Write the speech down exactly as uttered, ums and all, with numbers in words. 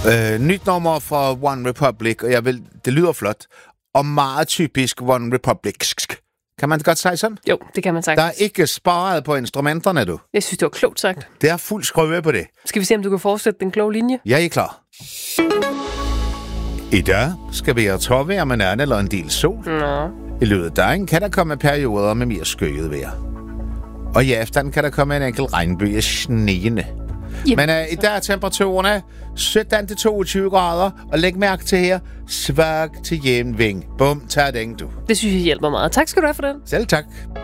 Øh, nyt nummer fra One Republic, og jeg vil, det lyder flot. Og meget typisk One Republic. Kan man godt sige sådan? Jo, det kan man sagtens. Der er ikke sparet på instrumenterne, du. Jeg synes, det var klogt sagt. Det er fuld skrøve på det. Skal vi se, om du kan fortsætte den kloge linje? Jeg er klar. I dag skal vi have tårvejr med nærmere eller en del sol. Nå. I løbet af dagen kan der komme perioder med mere skyet vejr. Og i aften kan der komme en enkelt regnby af snigende. Men uh, i dag er temperaturerne sytten til toogtyve grader, og læg mærke til her, svag til jævn vind. Bum, tag den, du. Det synes jeg hjælper meget. Tak skal du have for den. Selv tak.